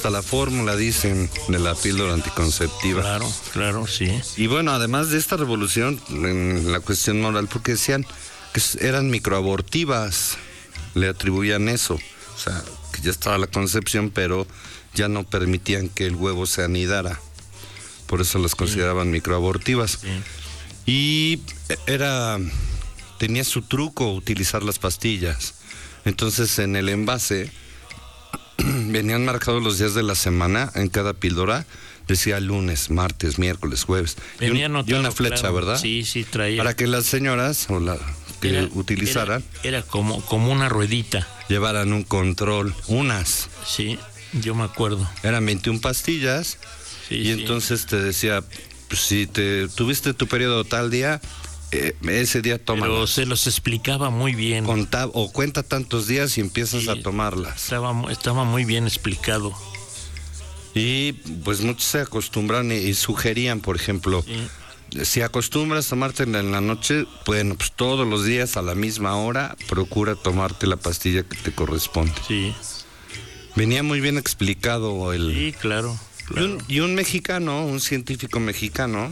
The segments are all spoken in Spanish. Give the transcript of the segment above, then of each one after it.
hasta la fórmula, dicen, de la píldora anticonceptiva. Claro, claro, sí. Y bueno, además de esta revolución en la cuestión moral, porque decían que eran microabortivas, le atribuían eso, o sea, que ya estaba la concepción, pero ya no permitían que el huevo se anidara, por eso las consideraban microabortivas. Sí. Y tenía su truco utilizar las pastillas. Entonces en el envase venían marcados los días de la semana en cada píldora, decía lunes, martes, miércoles, jueves. Venía y una flecha, claro. ¿verdad? Sí, traía. Para que las señoras o la que utilizaran era como una ruedita. Llevaran un control, unas. Sí, yo me acuerdo. Eran 21 pastillas y entonces te decía, pues, si tuviste tu periodo tal día, ese día tómalas. Pero se los explicaba muy bien. Cuenta tantos días y empiezas a tomarlas. Estaba muy bien explicado. Y pues muchos se acostumbran y sugerían, por ejemplo, si acostumbras tomártela en la noche, bueno, pues todos los días a la misma hora procura tomarte la pastilla que te corresponde. Sí. Venía muy bien explicado Sí, claro. Y un mexicano, un científico mexicano,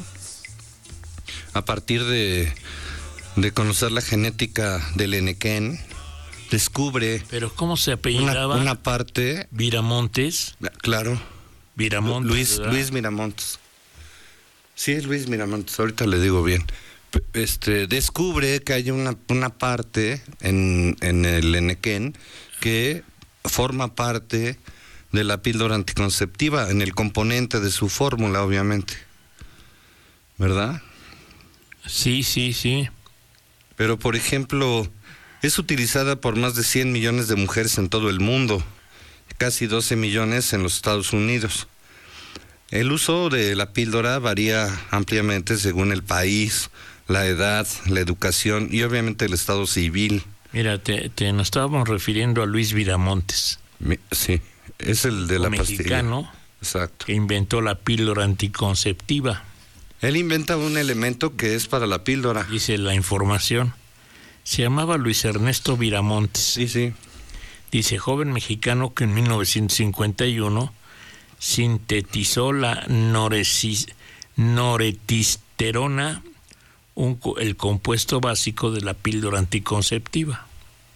a partir de conocer la genética del enequén, descubre... ¿Pero cómo se apellidaba? Una parte... ¿Viramontes? Claro. Viramontes, Luis Miramontes. Sí, es Luis Miramontes, ahorita le digo bien. Descubre que hay una parte en el enequén que forma parte de la píldora anticonceptiva, en el componente de su fórmula, obviamente. ¿Verdad? Sí. Pero, por ejemplo, es utilizada por más de 100 millones de mujeres en todo el mundo, casi 12 millones en los Estados Unidos. El uso de la píldora varía ampliamente según el país, la edad, la educación y obviamente el estado civil. Mira, nos estábamos refiriendo a Luis Viramontes. Sí, es el de la pastilla. Mexicano. Exacto. Que inventó la píldora anticonceptiva. Él inventa un elemento que es para la píldora. Dice la información. Se llamaba Luis Ernesto Viramontes. Sí. Dice, joven mexicano que en 1951 sintetizó la noretisterona, el compuesto básico de la píldora anticonceptiva.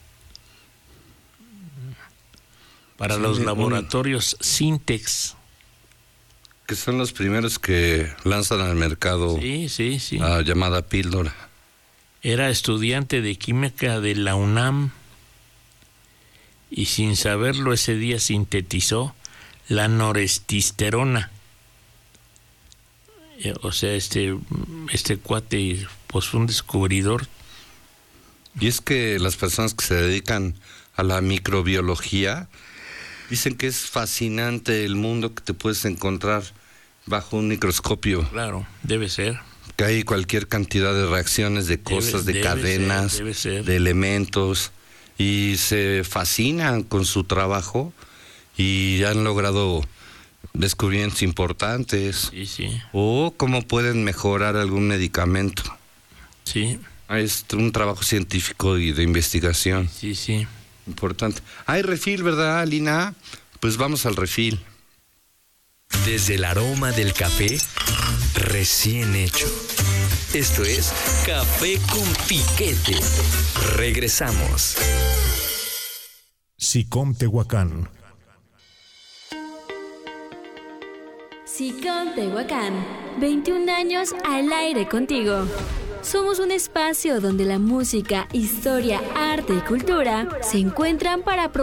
Para los laboratorios Sintex. Que son los primeros que lanzan al mercado sí. la llamada píldora. Era estudiante de química de la UNAM y sin saberlo ese día sintetizó la noretisterona. O sea, este cuate pues fue un descubridor. Y es que las personas que se dedican a la microbiología dicen que es fascinante el mundo que te puedes encontrar bajo un microscopio. Claro, debe ser. Que hay cualquier cantidad de reacciones, de cosas, de cadenas, de elementos, y se fascinan con su trabajo y han logrado descubrimientos importantes. Sí. O cómo pueden mejorar algún medicamento. Sí. Es un trabajo científico y de investigación. Sí. Importante. Hay refil, ¿verdad, Lina? Pues vamos al refil. Desde el aroma del café recién hecho. Esto es Café con Piquete. Regresamos. SICOM Tehuacán. SICOM Tehuacán, 21 años al aire contigo. Somos un espacio donde la música, historia, arte y cultura se encuentran para